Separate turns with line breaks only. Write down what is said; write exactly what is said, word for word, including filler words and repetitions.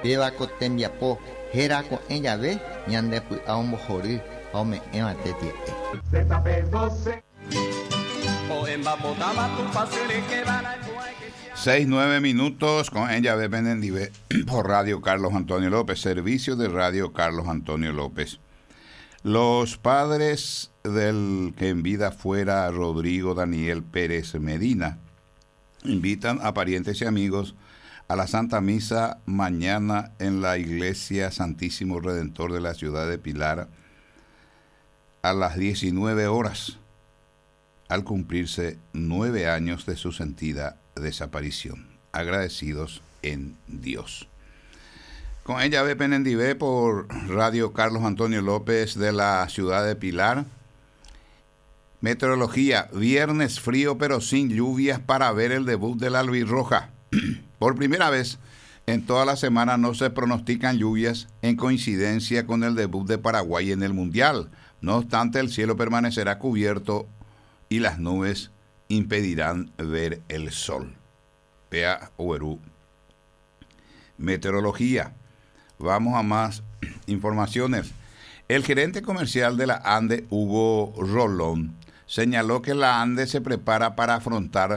pevako tembiapo hérako ejave ñandepy'a ombohory ha ome'ẽvate tie.
Seis, nueve minutos con ella de Benendive por Radio Carlos Antonio López, servicio de Radio Carlos Antonio López. Los padres del que en vida fuera Rodrigo Daniel Pérez Medina invitan a parientes y amigos a la Santa Misa mañana en la Iglesia Santísimo Redentor de la ciudad de Pilar a las diecinueve horas, al cumplirse nueve años de su sentida desaparición. Agradecidos en Dios. Con ella ve Penendivé por Radio Carlos Antonio López de la ciudad de Pilar. Meteorología, viernes frío pero sin lluvias para ver el debut del albirroja. Por primera vez en toda la semana no se pronostican lluvias en coincidencia con el debut de Paraguay en el Mundial. No obstante, el cielo permanecerá cubierto y las nubes impedirán ver el sol. Pea Uerú. Meteorología. Vamos a más informaciones. El gerente comercial de la ANDE, Hugo Rolón, señaló que la ANDE se prepara para afrontar